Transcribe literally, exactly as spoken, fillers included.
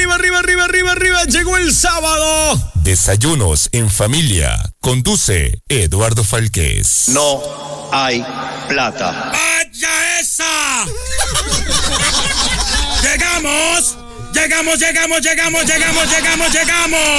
arriba, arriba, arriba, arriba, arriba. Llegó el sábado. Desayunos en familia. Conduce Eduardo Falquez. No hay plata. ¡Vaya esa! Llegamos, llegamos, llegamos, llegamos, llegamos, llegamos, llegamos.